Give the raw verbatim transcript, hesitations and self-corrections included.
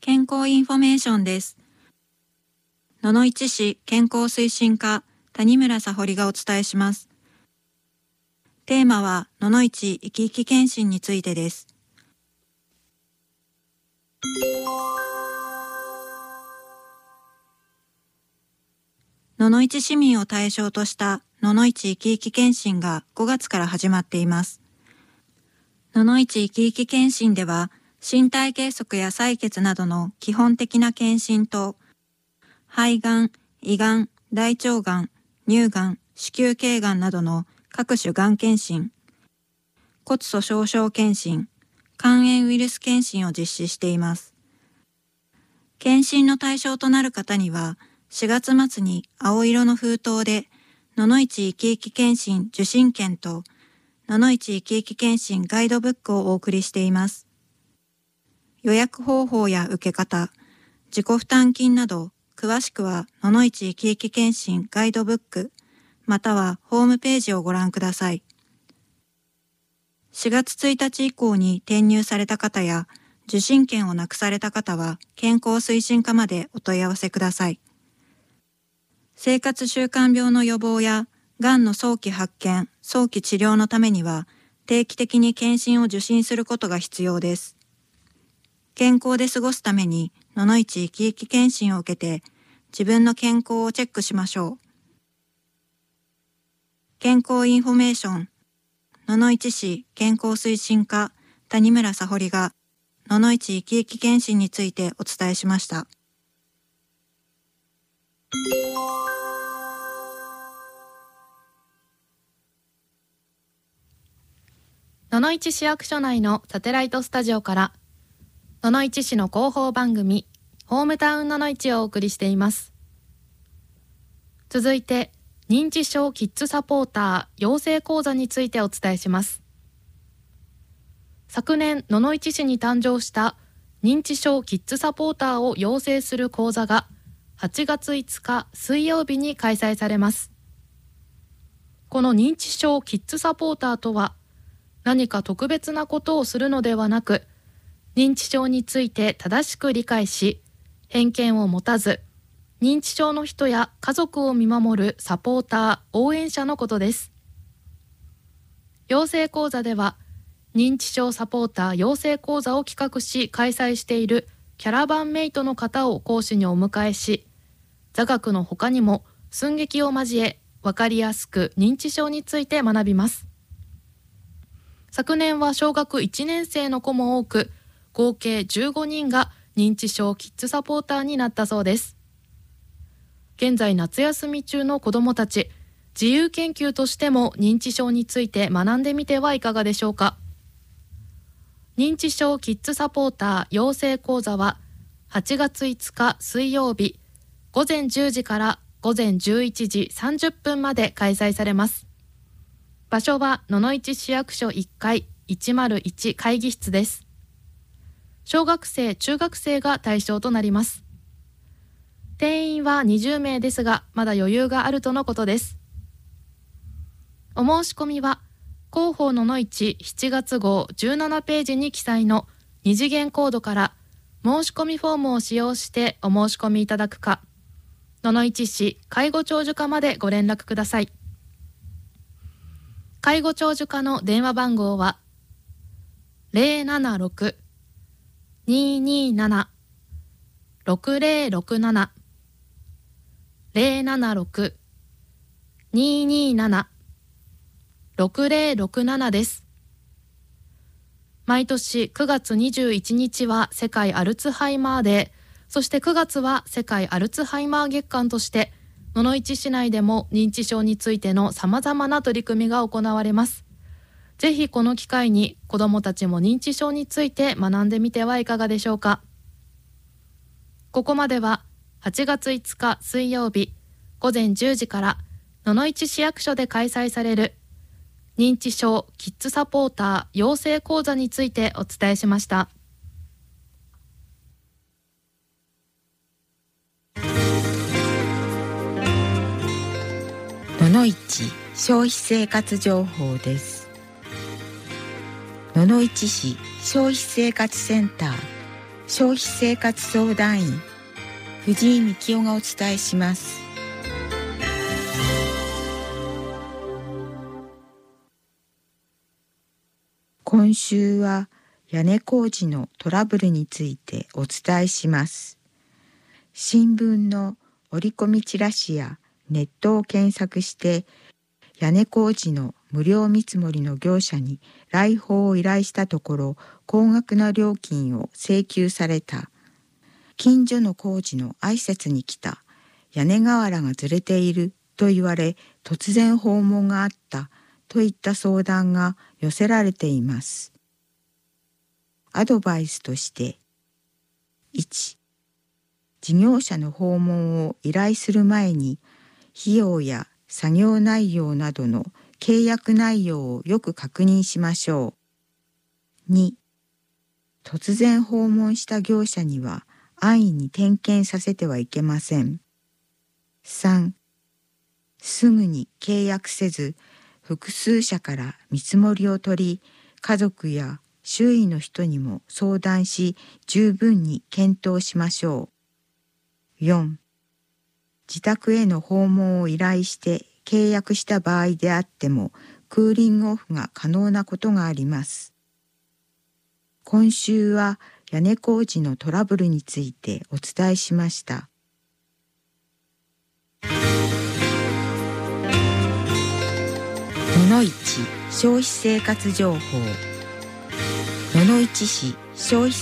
健康インフォメーションです。野々市市健康推進課谷村沙穂がお伝えします。テーマは野々市生き生き検診についてです。野々市市民を対象とした野々市生き生き検診がごがつから始まっています。野々市生き生き検診では、身体計測や採血などの基本的な検診と、肺がん、胃がん、大腸がん、乳がん、子宮頸がんなどの各種がん検診、骨粗しょう症検診、肝炎ウイルス検診を実施しています。検診の対象となる方には、しがつ末に青色の封筒で、野々市生き生き検診受診券と、野々市生き生き検診ガイドブックをお送りしています。予約方法や受け方、自己負担金など、詳しくは野々市生き生き検診ガイドブック、またはホームページをご覧ください。しがつついたち以降に転入された方や、受診券をなくされた方は、健康推進課までお問い合わせください。生活習慣病の予防や、がんの早期発見、早期治療のためには、定期的に検診を受診することが必要です。健康で過ごすために、野々市生き生き検診を受けて、自分の健康をチェックしましょう。健康インフォメーション、野々市市健康推進課谷村沙穂が、野々市生き生き検診についてお伝えしました。 野々市市役所内のサテライトスタジオから野々市市の広報番組ホームタウン野々市をお送りしています。続いて認知症キッズサポーター養成講座についてお伝えします。昨年野々市市に誕生した認知症キッズサポーターを養成する講座がはちがついつか水曜日に開催されます。この認知症キッズサポーターとは何か特別なことをするのではなく、認知症について正しく理解し、偏見を持たず、認知症の人や家族を見守るサポーター、応援者のことです。養成講座では、認知症サポーター養成講座を企画し開催しているキャラバンメイトの方を講師にお迎えし、座学の他にも寸劇を交え、わかりやすく認知症について学びます。昨年は小学いちねん生の子も多く、合計じゅうごにんが認知症キッズサポーターになったそうです。現在夏休み中の子どもたち、自由研究としても認知症について学んでみてはいかがでしょうか。認知症キッズサポーター養成講座ははちがついつか水曜日ごぜんじゅうじからごぜんじゅういちじさんじゅっぷんまで開催されます。場所は野々市市役所いっかいいちまるいち会議室です。小学生、中学生が対象となります。定員はにじゅうめいですが、まだ余裕があるとのことです。お申し込みは、広報野々市しちがつごうじゅうななページに記載の二次元コードから申し込みフォームを使用してお申し込みいただくか、野々市市介護長寿課までご連絡ください。介護長寿課の電話番号は ゼロななろく にーにーなな ろくゼロろくなな ゼロななろく にーにーなな ろくゼロろくなな です。毎年くがつにじゅういちにちは世界アルツハイマーデー、そしてくがつは世界アルツハイマー月間として野々市市内でも認知症についてのさまざまな取り組みが行われます。ぜひこの機会に子どもたちも認知症について学んでみてはいかがでしょうか。ここまでははちがついつか水曜日ごぜんじゅうじから野々市市役所で開催される認知症キッズサポーター養成講座についてお伝えしました。 野々市消費生活情報です。野々市市消費生活センター消費生活相談員藤井幹夫がお伝えします。今週は屋根工事のトラブルについてお伝えします。新聞の折り込みチラシやネットを検索して屋根工事の無料見積もりの業者に来訪を依頼したところ、高額な料金を請求された。近所の工事の挨拶に来た。屋根瓦がずれていると言われ、突然訪問があったといった相談が寄せられています。アドバイスとして、いち、事業者の訪問を依頼する前に、費用や作業内容などの契約内容をよく確認しましょう。に、突然訪問した業者には安易に点検させてはいけません。さん、すぐに契約せず、複数社から見積もりを取り、家族や周囲の人にも相談し、十分に検討しましょう。よん、自宅への訪問を依頼して契約した場合であっても、クーリングオフが可能なことがあります。今週は屋根工事のトラブルについてお伝えしました。野々市消費生活情報。野々市市消費